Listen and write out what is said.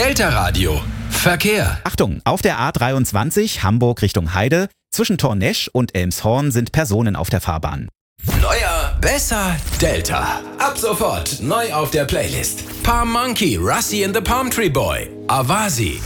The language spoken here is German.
Delta Radio. Verkehr. Achtung, auf der A23 Hamburg Richtung Heide zwischen Tornesch und Elmshorn sind Personen auf der Fahrbahn. Neuer, besser, Delta. Ab sofort neu auf der Playlist. Palm Monkey, Rusty and the Palm Tree Boy, Avasi.